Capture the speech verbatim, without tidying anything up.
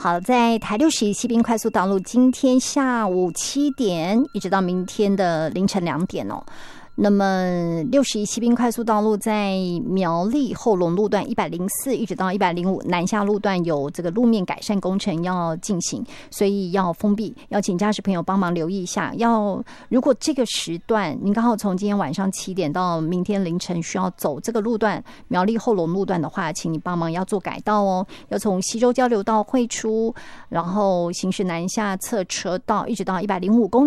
好，在台六十一西滨快速道路，今天下午七点一直到明天的凌晨两点哦。那么六十一西滨快速道路在苗栗后龙路段一百零四一直到一百零五南下路段有这个路面改善工程要进行，所以要封闭，要请驾驶朋友帮忙留意一下。要如果这个时段您刚好从今天晚上七点到明天凌晨需要走这个路段苗栗后龙路段的话，请你帮忙要做改道哦，要从溪州交流道汇出，然后行驶南下侧车道一直到一百零五公里。